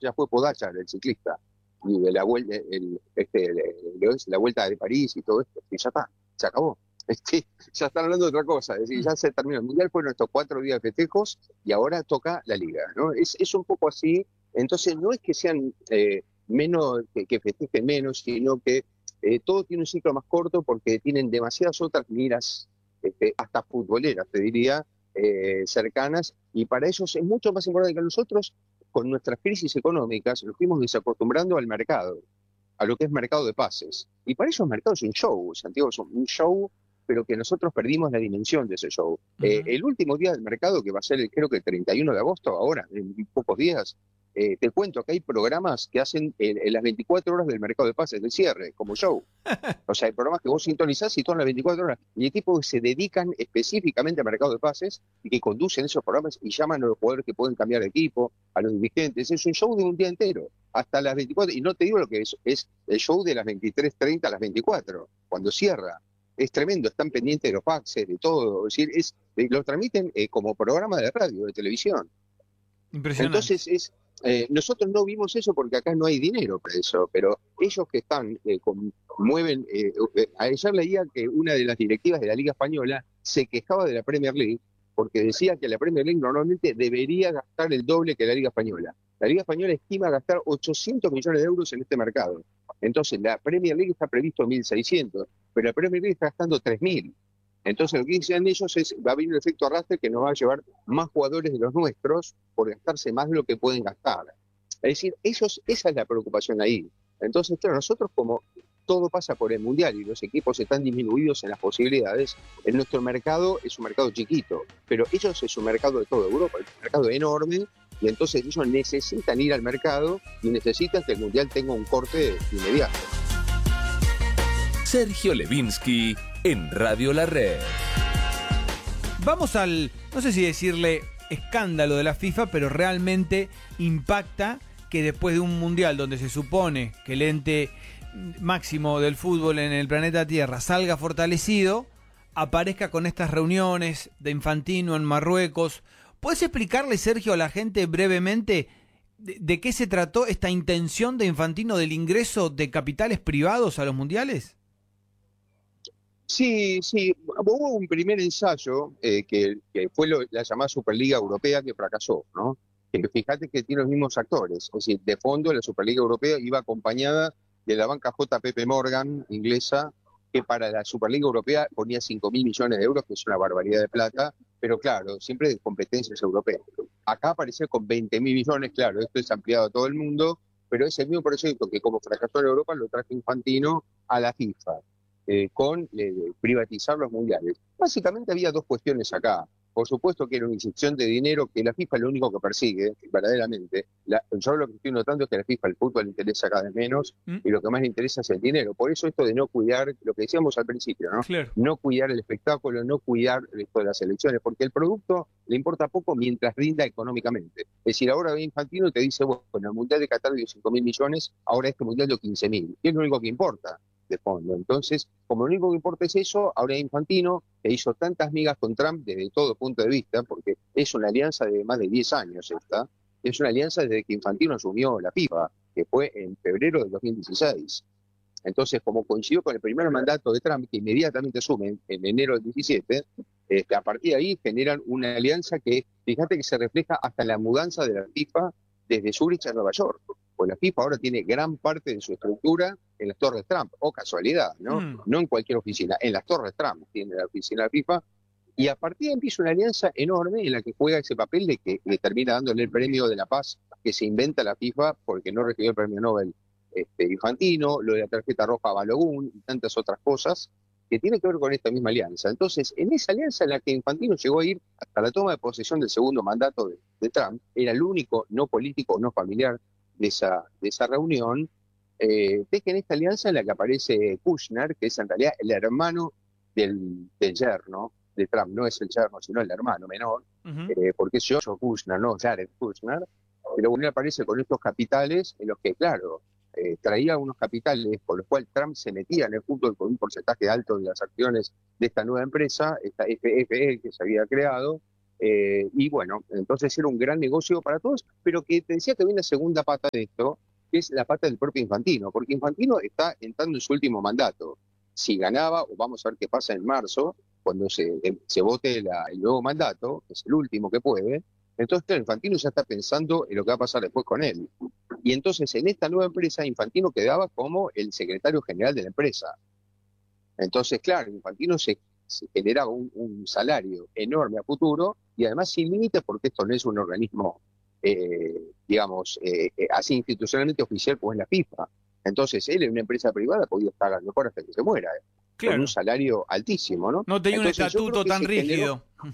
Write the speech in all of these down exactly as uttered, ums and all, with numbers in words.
ya fue Pogačar, el ciclista, y de la vuelta, el, este, el, el, la vuelta de París y todo esto, y ya está, se acabó. Este, ya están hablando de otra cosa, es decir, ya se terminó el Mundial, fueron estos cuatro días de festejos y ahora toca la Liga, ¿no? Es, es un poco así, entonces no es que sean eh, menos, que, que festejen menos, sino que eh, todo tiene un ciclo más corto porque tienen demasiadas otras miras, este, hasta futboleras, te diría, eh, cercanas, y para ellos es mucho más importante que nosotros, con nuestras crisis económicas, nos fuimos desacostumbrando al mercado, a lo que es mercado de pases. Y para ellos el mercado es un show, Santiago, es un show, pero que nosotros perdimos la dimensión de ese show. Uh-huh. Eh, el último día del mercado, que va a ser el, creo que el treinta y uno de agosto, ahora, en pocos días, eh, te cuento que hay programas que hacen en, en las veinticuatro horas del mercado de pases, del cierre, como show. O sea, hay programas que vos sintonizás y todas las veinticuatro horas. Y hay tipos que se dedican específicamente al mercado de pases y que conducen esos programas y llaman a los jugadores que pueden cambiar de equipo, a los dirigentes. Es un show de un día entero, hasta las veinticuatro. Y no te digo lo que es, es el show de las veintitrés treinta a las veinticuatro, cuando cierra. Es tremendo, están pendientes de los faxes, de todo. Es decir, es, lo transmiten eh, como programa de radio, de televisión. Impresionante. Entonces, es, eh, nosotros no vimos eso porque acá no hay dinero para eso, pero ellos que están, eh, con, mueven... Eh, eh, ayer leía que una de las directivas de la Liga Española se quejaba de la Premier League porque decía que la Premier League normalmente debería gastar el doble que la Liga Española. La Liga Española estima gastar ochocientos millones de euros en este mercado. Entonces, la Premier League está previsto mil seiscientos, pero la Premier League está gastando tres mil. Entonces, lo que dicen ellos es va a venir un efecto arrastre que nos va a llevar más jugadores de los nuestros por gastarse más de lo que pueden gastar. Es decir, ellos, esa es la preocupación ahí. Entonces, claro, nosotros como todo pasa por el Mundial y los equipos están disminuidos en las posibilidades, en nuestro mercado es un mercado chiquito, pero ellos es un mercado de toda Europa, es un mercado enorme, y entonces ellos necesitan ir al mercado y necesitan que el Mundial tenga un corte inmediato. Sergio Levinsky en Radio La Red. Vamos al, no sé si decirle escándalo de la FIFA, pero realmente impacta que después de un Mundial donde se supone que el ente máximo del fútbol en el planeta Tierra salga fortalecido, aparezca con estas reuniones de Infantino en Marruecos. ¿Puedes explicarle, Sergio, a la gente brevemente de, de qué se trató esta intención de Infantino del ingreso de capitales privados a los mundiales? Sí, sí, hubo un primer ensayo eh, que, que fue lo, la llamada Superliga Europea, que fracasó, ¿no? Que fíjate que tiene los mismos actores, es decir, de fondo la Superliga Europea iba acompañada de la banca J P P Morgan inglesa, que para la Superliga Europea ponía cinco mil millones de euros, que es una barbaridad de plata, pero claro, siempre de competencias europeas. Acá aparece con veinte mil millones, claro, esto es ampliado a todo el mundo, pero es el mismo proyecto que como fracasó en Europa lo trajo Infantino a la FIFA, eh, con eh, privatizar los mundiales. Básicamente había dos cuestiones acá. Por supuesto que era una inyección de dinero que la FIFA es lo único que persigue, verdaderamente. La, yo lo que estoy notando es que a la FIFA el fútbol le interesa cada vez menos ¿Mm? y lo que más le interesa es el dinero. Por eso esto de no cuidar, lo que decíamos al principio, ¿no? Claro. No cuidar el espectáculo, no cuidar esto de las elecciones, porque el producto le importa poco mientras rinda económicamente. Es decir, ahora ve Infantino y te dice, bueno, el Mundial de Qatar dio cinco mil millones, ahora este Mundial dio quince mil. Y es lo único que importa de fondo. Entonces, como lo único que importa es eso, ahora Infantino, que hizo tantas migas con Trump desde todo punto de vista, porque es una alianza de más de diez años esta, es una alianza desde que Infantino asumió la FIFA, que fue en febrero del dos mil dieciséis. Entonces, como coincidió con el primer mandato de Trump, que inmediatamente asume en, en enero del diecisiete, este, a partir de ahí generan una alianza que, fíjate que se refleja hasta en la mudanza de la FIFA desde Zurich a Nueva York. Pues la FIFA ahora tiene gran parte de su estructura en las Torres Trump, o casualidad, ¿no? Mm. No en cualquier oficina, en las Torres Trump tiene la oficina de la FIFA, y a partir de ahí empieza una alianza enorme en la que juega ese papel de que le termina dándole el premio de la paz que se inventa la FIFA porque no recibió el premio Nobel este, Infantino, lo de la tarjeta roja a Balogun y tantas otras cosas que tienen que ver con esta misma alianza. Entonces, en esa alianza en la que Infantino llegó a ir hasta la toma de posesión del segundo mandato de, de Trump, era el único no político, no familiar de esa, de esa reunión, eh, ves que en esta alianza en la que aparece Kushner, que es en realidad el hermano del, del yerno de Trump, no es el yerno, sino el hermano menor, uh-huh. eh, porque es Joshua Kushner, no Jared Kushner, pero bueno, él aparece con estos capitales en los que, claro, eh, traía unos capitales por los cuales Trump se metía en el fútbol con un porcentaje alto de las acciones de esta nueva empresa, esta F F E que se había creado, Eh, y bueno, entonces era un gran negocio para todos, pero que te decía que había una segunda pata de esto, que es la pata del propio Infantino, porque Infantino está entrando en su último mandato. Si ganaba, o vamos a ver qué pasa en marzo, cuando se, se vote la, el nuevo mandato, que es el último que puede, entonces claro, Infantino ya está pensando en lo que va a pasar después con él. Y entonces en esta nueva empresa, Infantino quedaba como el secretario general de la empresa. Entonces, claro, Infantino se, se generaba un, un salario enorme a futuro y además sin límites porque esto no es un organismo, eh, digamos, eh, eh, así institucionalmente oficial como es la FIFA. Entonces, él en una empresa privada podía estar a lo mejor hasta que se muera, eh, Claro. con un salario altísimo, ¿no? No tenía Entonces, un yo creo estatuto que tan se rígido. generó-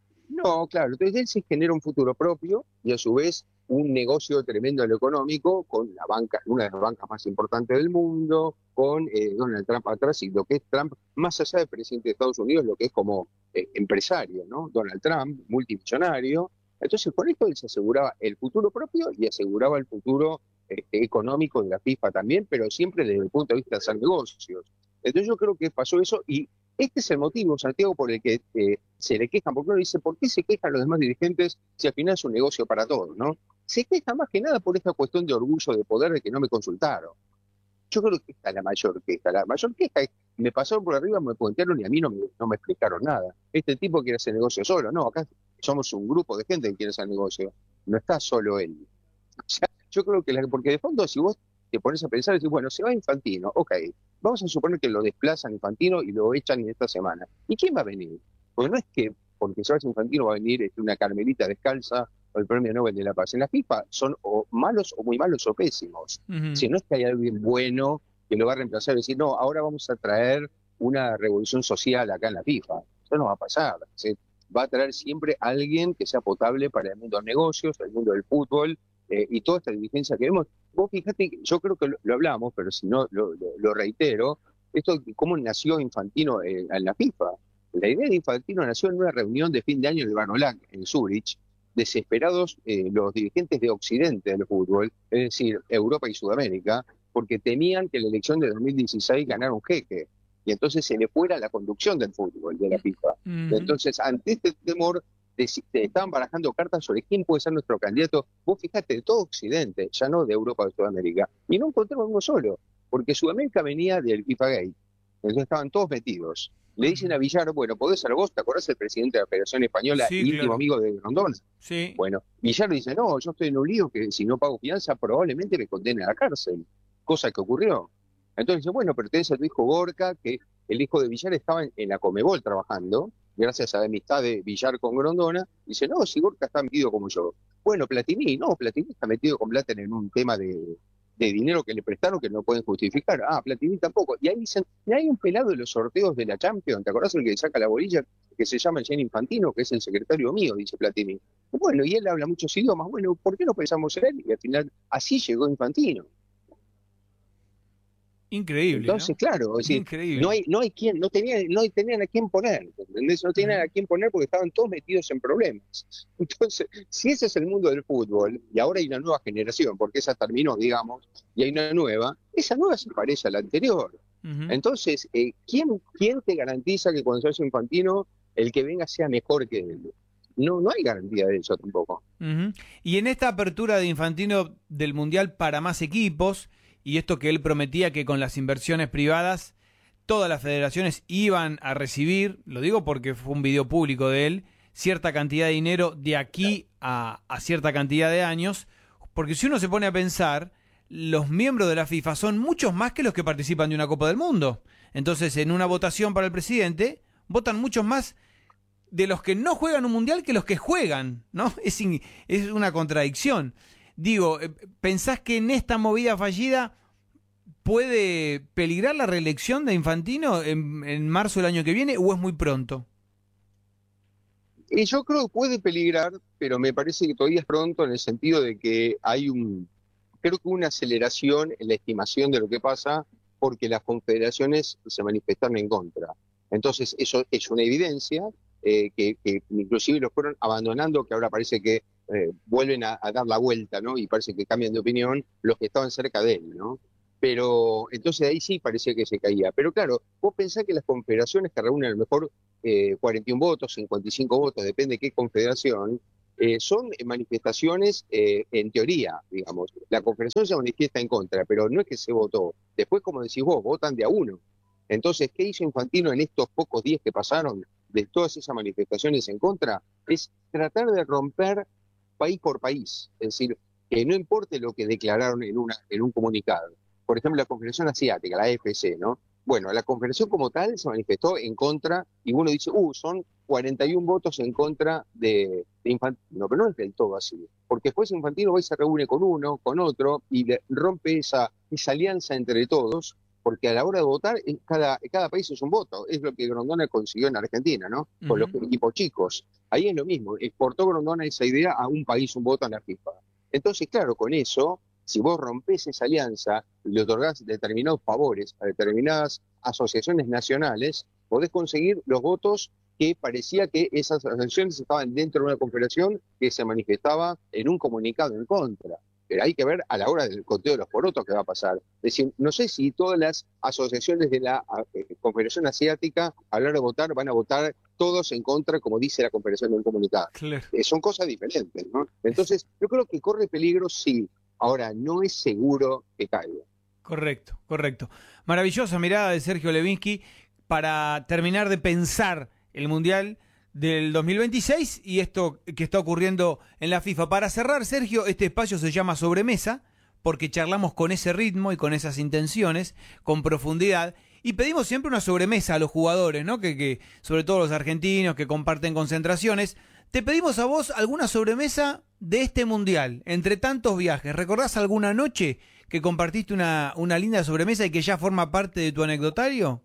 no, claro, entonces él se genera un futuro propio y a su vez un negocio tremendo en lo económico con la banca, una de las bancas más importantes del mundo, con eh, Donald Trump atrás y lo que es Trump, más allá del presidente de Estados Unidos, lo que es como eh, empresario, ¿no? Donald Trump, multimillonario. Entonces con esto él se aseguraba el futuro propio y aseguraba el futuro este, económico de la FIFA también, pero siempre desde el punto de vista de hacer negocios. Entonces yo creo que pasó eso y este es el motivo, Santiago, por el que eh, se le quejan, porque uno dice, ¿por qué se quejan los demás dirigentes si al final es un negocio para todos, ¿no? Se queja más que nada por esta cuestión de orgullo, de poder, de que no me consultaron. Yo creo que esta es la mayor queja. La mayor queja es, me pasaron por arriba, me puentearon y a mí no me, no me explicaron nada. Este tipo quiere hacer negocio solo, no, acá somos un grupo de gente que quiere hacer negocio. No está solo él. O sea, yo creo que, la, porque de fondo, si vos te pones a pensar, decís, bueno, se va Infantino, ok, vamos a suponer que lo desplazan Infantino y lo echan en esta semana. ¿Y quién va a venir? Porque no es que porque se vaya Infantino va a venir este, una Carmelita descalza o el Premio Nobel de la Paz. En la FIFA son o malos o muy malos o pésimos. Ujú. Si no es que hay alguien bueno que lo va a reemplazar y decir, no, ahora vamos a traer una revolución social acá en la FIFA. Eso no va a pasar. ¿Sí? Va a traer siempre alguien que sea potable para el mundo de los negocios, el mundo del fútbol, eh, y toda esta diligencia que vemos. Vos fíjate, yo creo que lo, lo hablamos, pero si no lo, lo, lo reitero, esto de cómo nació Infantino en, en la FIFA. La idea de Infantino nació en una reunión de fin de año de Banolac, en Zúrich, desesperados eh, los dirigentes de Occidente del fútbol, es decir, Europa y Sudamérica, porque temían que la elección de dos mil dieciséis ganara un jeque, y entonces se le fuera la conducción del fútbol, de la FIFA. Ujú. Entonces, ante este temor, de, de, estaban barajando cartas sobre quién puede ser nuestro candidato. Vos fijate, de todo Occidente, ya no de Europa o de Sudamérica, y no encontramos uno solo, porque Sudamérica venía del FIFA Gate, entonces estaban todos metidos. Le dicen a Villar, bueno, podés ser vos, ¿te acordás el presidente de la Federación Española Sí, y íntimo claro. amigo de Grondona? Sí. Bueno, Villar dice, no, yo estoy en un lío que si no pago fianza probablemente me condenen a la cárcel, cosa que ocurrió. Entonces dice, bueno, pertenece a tu hijo Gorka, que el hijo de Villar estaba en, en la Comebol trabajando, gracias a la amistad de Villar con Grondona. Dice, no, si Gorka está metido como yo. Bueno, Platini, no, Platini está metido con plata en un tema de, de dinero que le prestaron que no pueden justificar. Ah, Platini tampoco. Y ahí dicen, y hay un pelado de los sorteos de la Champions, ¿te acordás el que saca la bolilla? Que se llama Gianni Infantino, que es el secretario mío, dice Platini. Bueno, y él habla muchos idiomas. Bueno, ¿por qué no pensamos en él? Y al final, así llegó Infantino. Increíble, Entonces, ¿no? claro, es decir, Increíble. no hay, no hay quien, no tenían, no tenían a quién poner, ¿entendés? No tenían a quién poner porque estaban todos metidos en problemas. Entonces, si ese es el mundo del fútbol, y ahora hay una nueva generación, porque esa terminó, digamos, y hay una nueva, esa nueva se parece a la anterior. Ujú. Entonces, eh, ¿quién, ¿quién te garantiza que cuando se hace Infantino, el que venga sea mejor que él? No, no hay garantía de eso tampoco. Ujú. Y en esta apertura de Infantino del Mundial para más equipos, y esto que él prometía que con las inversiones privadas todas las federaciones iban a recibir, lo digo porque fue un video público de él, cierta cantidad de dinero de aquí a, a cierta cantidad de años, porque si uno se pone a pensar, los miembros de la FIFA son muchos más que los que participan de una Copa del Mundo. Entonces, en una votación para el presidente, votan muchos más de los que no juegan un mundial que los que juegan, ¿no? Es, in, es una contradicción. Digo, ¿pensás que en esta movida fallida puede peligrar la reelección de Infantino en, en marzo del año que viene o es muy pronto? Y yo creo que puede peligrar, pero me parece que todavía es pronto en el sentido de que hay un, creo que una aceleración en la estimación de lo que pasa porque las confederaciones se manifestaron en contra. Entonces, eso es una evidencia eh, que, que inclusive lo fueron abandonando, que ahora parece que eh, vuelven a, a dar la vuelta, ¿no? Y parece que cambian de opinión los que estaban cerca de él, ¿no? pero entonces ahí sí parecía que se caía. Pero claro, vos pensás que las confederaciones que reúnen a lo mejor eh, cuarenta y un votos, cincuenta y cinco votos, depende de qué confederación, eh, son manifestaciones eh, en teoría, digamos. La confederación se manifiesta en contra, pero no es que se votó. Después, como decís vos, votan de a uno. Entonces, ¿qué hizo Infantino en estos pocos días que pasaron de todas esas manifestaciones en contra? Es tratar de romper país por país. Es decir, que no importe lo que declararon en, una, en un comunicado. Por ejemplo, la Confederación Asiática, la A F C, ¿no? Bueno, la Confederación como tal se manifestó en contra y uno dice, uh, son cuarenta y un votos en contra de, de Infantino, pero no es del todo así, porque después Infantino va y se reúne con uno, con otro y le rompe esa, esa alianza entre todos, porque a la hora de votar, cada, cada país es un voto, es lo que Grondona consiguió en Argentina, ¿no? Con uh-huh. los equipos chicos. Ahí es lo mismo, exportó Grondona esa idea a un país, un voto en la FIFA. Entonces, claro, con eso, si vos rompés esa alianza y le otorgás determinados favores a determinadas asociaciones nacionales, podés conseguir los votos que parecía que esas asociaciones estaban dentro de una confederación que se manifestaba en un comunicado en contra. Pero hay que ver a la hora del conteo de los porotos qué va a pasar. Es decir, no sé si todas las asociaciones de la eh, Confederación Asiática, a la hora de votar, van a votar todos en contra, como dice la Confederación del Comunicado. Claro. Eh, son cosas diferentes, ¿no? Entonces, yo creo que corre peligro, sí. Ahora, no es seguro que caiga. Correcto, correcto. Maravillosa mirada de Sergio Levinsky para terminar de pensar el Mundial del dos mil veintiséis y esto que está ocurriendo en la FIFA. Para cerrar, Sergio, este espacio se llama Sobremesa porque charlamos con ese ritmo y con esas intenciones, con profundidad, y pedimos siempre una sobremesa a los jugadores, ¿no? Que, que sobre todo los argentinos que comparten concentraciones. Te pedimos a vos alguna sobremesa de este Mundial, entre tantos viajes. ¿Recordás alguna noche que compartiste una, una linda sobremesa y que ya forma parte de tu anecdotario?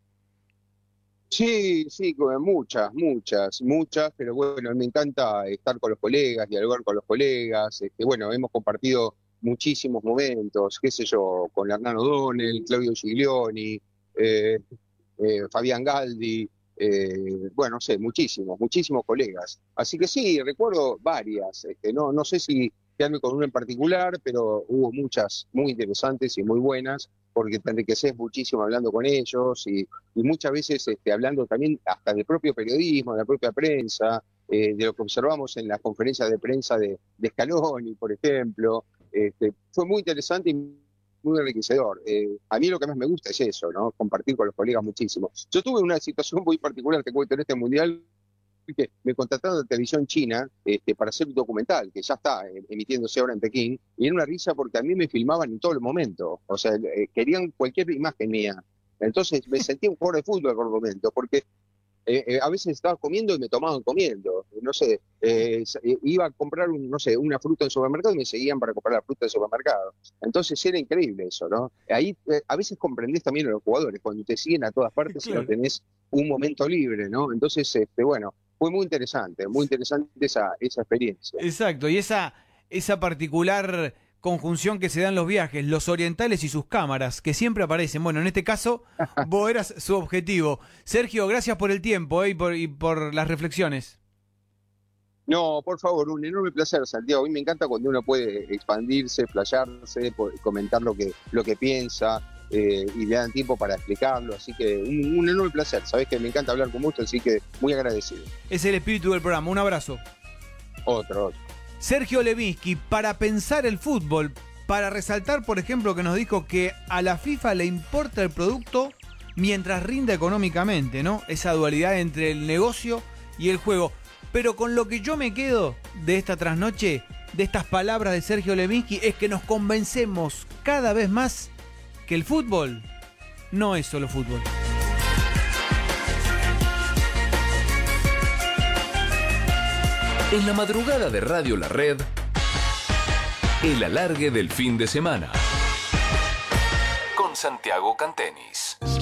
Sí, sí, muchas, muchas, muchas, pero bueno, me encanta estar con los colegas, dialogar con los colegas, este, bueno, hemos compartido muchísimos momentos, qué sé yo, con Hernán O'Donnell, Claudio Giglioni, eh, eh, Fabián Galdi, eh, bueno, no sé, muchísimos, muchísimos colegas. Así que sí, recuerdo varias, este, no, no sé si quedarme con una en particular, pero hubo muchas muy interesantes y muy buenas, porque te enriqueces muchísimo hablando con ellos y, y muchas veces este, hablando también hasta del propio periodismo, de la propia prensa, eh, de lo que observamos en las conferencias de prensa de, de Scaloni, por ejemplo. Este, fue muy interesante y muy enriquecedor. Eh, a mí lo que más me gusta es eso, ¿no? Compartir con los colegas muchísimo. Yo tuve una situación muy particular, te cuento, en este Mundial, que me contrataron de televisión china este, para hacer un documental, que ya está emitiéndose ahora en Pekín, y era una risa porque a mí me filmaban en todo el momento, o sea, eh, querían cualquier imagen mía. Entonces me sentía un jugador de fútbol por el momento, porque eh, eh, a veces estaba comiendo y me tomaban comiendo, no sé, eh, iba a comprar, un, no sé, una fruta en el supermercado y me seguían para comprar la fruta del supermercado. Entonces era increíble eso, ¿no? Ahí eh, a veces comprendés también a los jugadores, cuando te siguen a todas partes y no tenés un momento libre, ¿no? Entonces, este, bueno, fue muy interesante, muy interesante esa, esa experiencia. Exacto, y esa, esa particular conjunción que se dan los viajes, los orientales y sus cámaras, que siempre aparecen. Bueno, en este caso, vos eras su objetivo. Sergio, gracias por el tiempo eh, y, por, y por las reflexiones. No, por favor, un enorme placer, Santiago. A mí me encanta cuando uno puede expandirse, playarse, comentar lo que, lo que piensa. Eh, y le dan tiempo para explicarlo, así que un, un enorme placer, sabés que me encanta hablar con vos, así que muy agradecido. Es el espíritu del programa, un abrazo. Otro, otro. Sergio Levinsky, para pensar el fútbol, para resaltar, por ejemplo, que nos dijo que a la FIFA le importa el producto mientras rinda económicamente, ¿no? Esa dualidad entre el negocio y el juego. Pero con lo que yo me quedo de esta trasnoche, de estas palabras de Sergio Levinsky, es que nos convencemos cada vez más que el fútbol no es solo fútbol. En la madrugada de Radio La Red, el alargue del fin de semana. Con Santiago Cantenis.